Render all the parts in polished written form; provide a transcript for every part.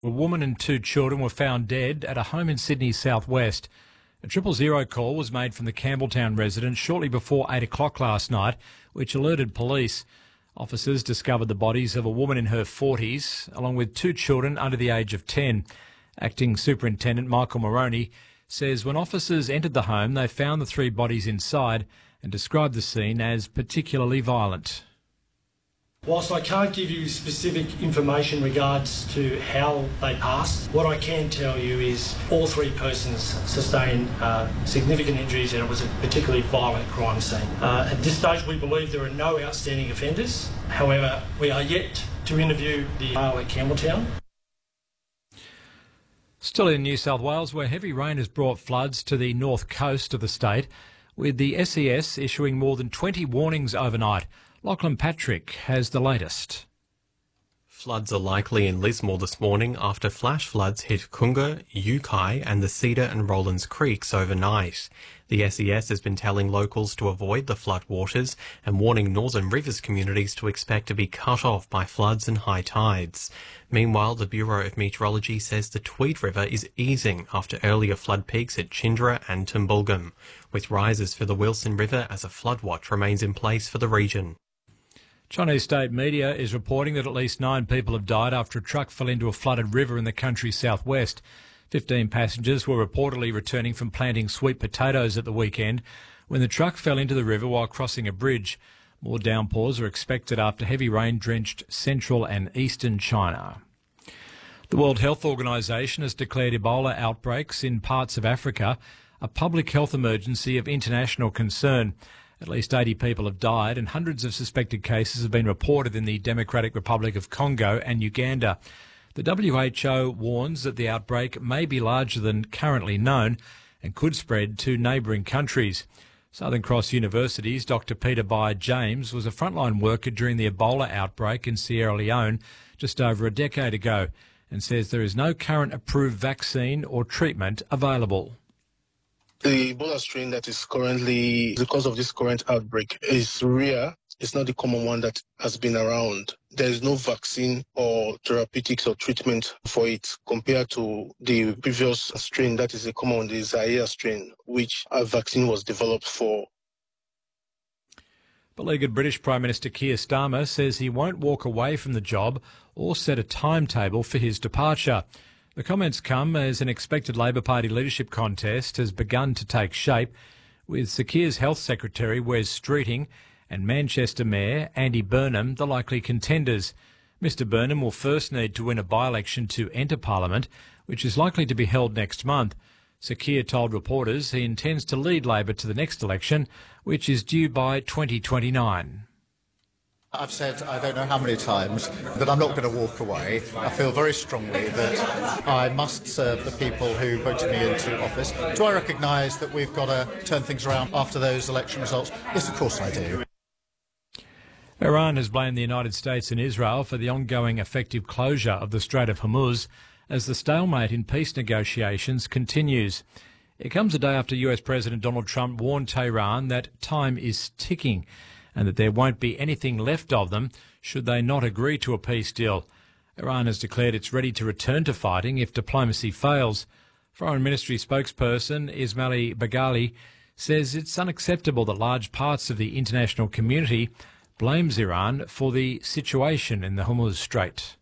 A woman and two children were found dead at a home in Sydney's southwest. A 000 call was made from the Campbelltown residence shortly before 8 o'clock last night, which alerted police. Officers discovered the bodies of a woman in her 40s, along with two children under the age of 10. Acting Superintendent Michael Moroney says when officers entered the home, they found the three bodies inside and described the scene as particularly violent. Whilst I can't give you specific information in regards to how they passed, what I can tell you is all three persons sustained significant injuries and it was a particularly violent crime scene. At this stage we believe there are no outstanding offenders. However, we are yet to interview the male at Campbelltown. Still in New South Wales, where heavy rain has brought floods to the north coast of the state, with the SES issuing more than 20 warnings overnight. Lachlan Patrick has the latest. Floods are likely in Lismore this morning after flash floods hit Kunga, Yukai and the Cedar and Rollins Creeks overnight. The SES has been telling locals to avoid the floodwaters and warning Northern Rivers communities to expect to be cut off by floods and high tides. Meanwhile, the Bureau of Meteorology says the Tweed River is easing after earlier flood peaks at Chindra and Tumbulgum, with rises for the Wilson River as a flood watch remains in place for the region. Chinese state media is reporting that at least 9 people have died after a truck fell into a flooded river in the country's southwest. 15 passengers were reportedly returning from planting sweet potatoes at the weekend when the truck fell into the river while crossing a bridge. More downpours are expected after heavy rain drenched central and eastern China. The World Health Organization has declared Ebola outbreaks in parts of Africa a public health emergency of international concern. At least 80 people have died and hundreds of suspected cases have been reported in the Democratic Republic of Congo and Uganda. The WHO warns that the outbreak may be larger than currently known and could spread to neighbouring countries. Southern Cross University's Dr. Peter Byer-James was a frontline worker during the Ebola outbreak in Sierra Leone just over a decade ago and says there is no current approved vaccine or treatment available. The Ebola strain that is currently, because of this current outbreak, is rare. It's not the common one that has been around. There is no vaccine or therapeutics or treatment for it compared to the previous strain that is a common one, the Zaire strain, which a vaccine was developed for. Beleaguered British Prime Minister Keir Starmer says he won't walk away from the job or set a timetable for his departure. The comments come as an expected Labor Party leadership contest has begun to take shape, with Sir Keir's Health Secretary Wes Streeting and Manchester Mayor Andy Burnham the likely contenders. Mr Burnham will first need to win a by-election to enter Parliament, which is likely to be held next month. Sir Keir told reporters he intends to lead Labor to the next election, which is due by 2029. I've said I don't know how many times that I'm not going to walk away. I feel very strongly that I must serve the people who voted me into office. Do I recognise that we've got to turn things around after those election results? Yes, of course I do. Iran has blamed the United States and Israel for the ongoing effective closure of the Strait of Hormuz as the stalemate in peace negotiations continues. It comes a day after US President Donald Trump warned Tehran that time is ticking and that there won't be anything left of them should they not agree to a peace deal. Iran has declared it's ready to return to fighting if diplomacy fails. Foreign Ministry spokesperson Ismaili Baghali says it's unacceptable that large parts of the international community blames Iran for the situation in the Hormuz Strait.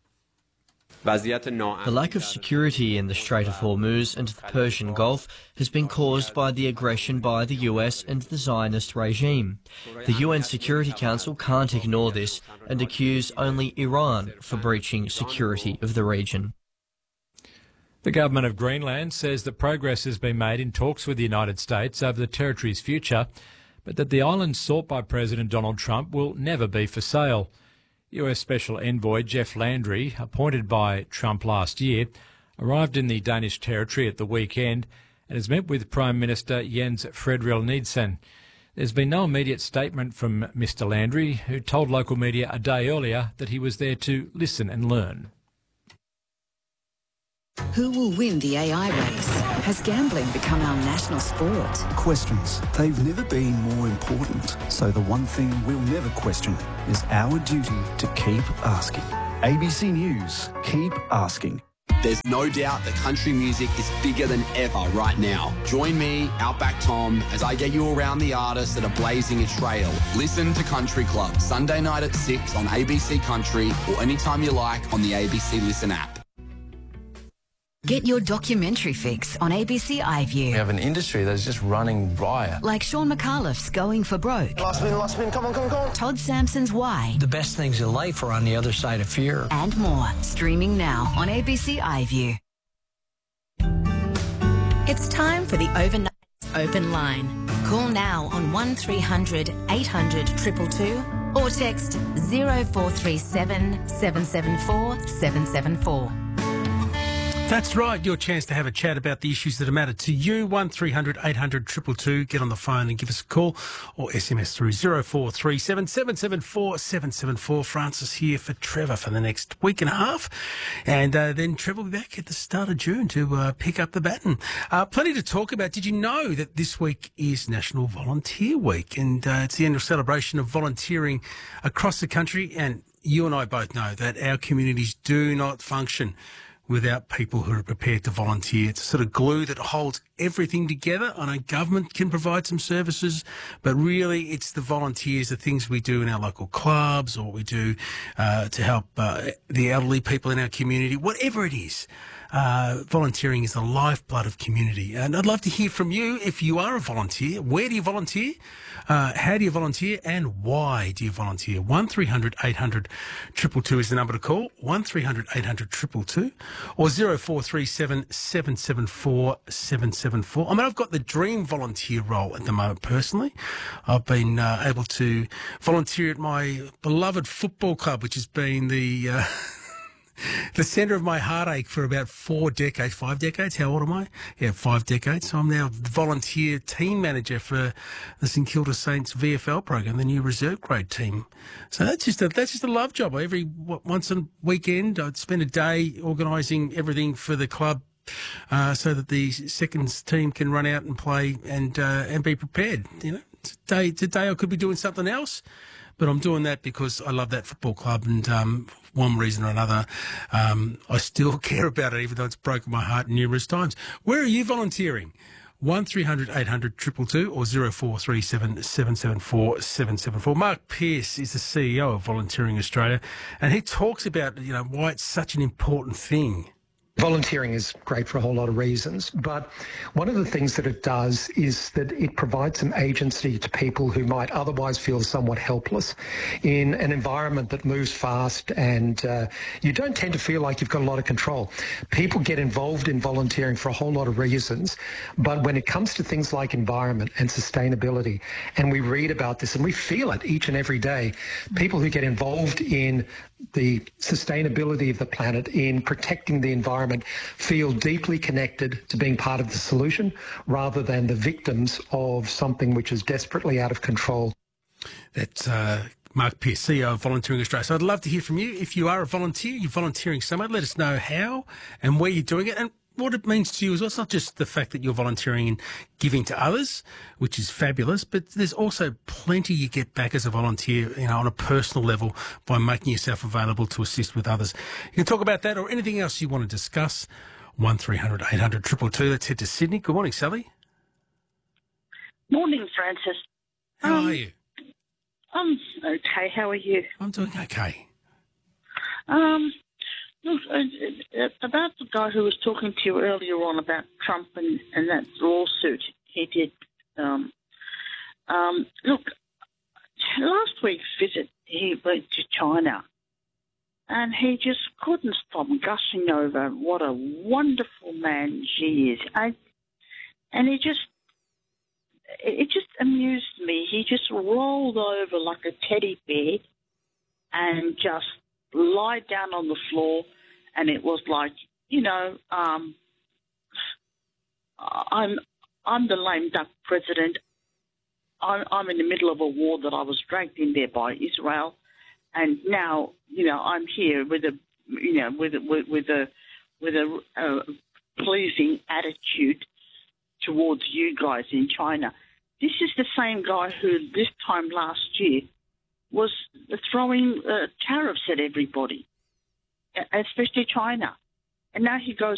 The lack of security in the Strait of Hormuz and the Persian Gulf has been caused by the aggression by the US and the Zionist regime. The UN Security Council can't ignore this and accuse only Iran for breaching security of the region. The government of Greenland says that progress has been made in talks with the United States over the territory's future, but that the island sought by President Donald Trump will never be for sale. US Special Envoy Jeff Landry, appointed by Trump last year, arrived in the Danish territory at the weekend and has met with Prime Minister Jens Frederik Nielsen. There's been no immediate statement from Mr Landry, who told local media a day earlier that he was there to listen and learn. Who will win the AI race? Has gambling become our national sport? Questions. They've never been more important. So the one thing we'll never question is our duty to keep asking. ABC News. Keep asking. There's no doubt that country music is bigger than ever right now. Join me, Outback Tom, as I get you around the artists that are blazing a trail. Listen to Country Club, Sunday night at 6 on ABC Country or anytime you like on the ABC Listen app. Get your documentary fix on ABC iView. We have an industry that is just running riot. Like Sean McAuliffe's Going for Broke. Last spin, come on. Todd Sampson's Why. The best things in life are on the other side of fear. And more. Streaming now on ABC iView. It's time for the Overnight Open Line. Call now on 1300 800 222 or text 0437 774 774. That's right, your chance to have a chat about the issues that matter to you. 1300 800 222. Get on the phone and give us a call or SMS through 0437 774 774. Francis here for Trevor for the next week and a half. And then Trevor will be back at the start of June to pick up the baton. Plenty to talk about. Did you know that this week is National Volunteer Week? And it's the annual celebration of volunteering across the country. And you and I both know that our communities do not function without people who are prepared to volunteer. It's a sort of glue that holds everything together. I know government can provide some services, but really it's the volunteers, the things we do in our local clubs or we do to help the elderly people in our community, whatever it is. Volunteering is the lifeblood of community. And I'd love to hear from you if you are a volunteer. Where do you volunteer? How do you volunteer? And why do you volunteer? 1300 800 222 is the number to call. 1300 800 222 or 0437 774 774. I mean, I've got the dream volunteer role at the moment personally. I've been able to volunteer at my beloved football club, which has been the centre of my heartache for about 5 decades. How old am I? Yeah, 5 decades. So I'm now the volunteer team manager for the St Kilda Saints VFL program, the new reserve grade team. So that's just a love job. Once a weekend, I'd spend a day organising everything for the club, so that the second team can run out and play and be prepared. You know, today I could be doing something else. But I'm doing that because I love that football club and one reason or another, I still care about it, even though it's broken my heart numerous times. Where are you volunteering? 1300 800 222 or 0437 774 774. Mark Pearce is the CEO of Volunteering Australia, and he talks about, why it's such an important thing. Volunteering is great for a whole lot of reasons, but one of the things that it does is that it provides some agency to people who might otherwise feel somewhat helpless in an environment that moves fast, and you don't tend to feel like you've got a lot of control. People get involved in volunteering for a whole lot of reasons, but when it comes to things like environment and sustainability, and we read about this and we feel it each and every day, people who get involved in the sustainability of the planet, in protecting the environment, feel deeply connected to being part of the solution rather than the victims of something which is desperately out of control. That's Mark Pearce, CEO of Volunteering Australia. So I'd love to hear from you. If you are a volunteer, you're volunteering somewhere, let us know how and where you're doing it and what it means to you as well. It's not just the fact that you're volunteering and giving to others, which is fabulous, but there's also plenty you get back as a volunteer, on a personal level by making yourself available to assist with others. You can talk about that or anything else you want to discuss. 1300 800 222. Let's head to Sydney. Good morning, Sally. Morning, Francis. How are you? I'm okay. How are you? I'm doing okay. Look, about the guy who was talking to you earlier on about Trump and that lawsuit he did. Look, last week's visit, he went to China, and he just couldn't stop gushing over what a wonderful man Xi is. And it just amused me. He just rolled over like a teddy bear and just lied down on the floor, and it was like, I'm the lame duck president. I'm in the middle of a war that I was dragged in there by Israel, and now I'm here with a pleasing attitude towards you guys in China. This is the same guy who this time last year was throwing tariffs at everybody, especially China. And now he goes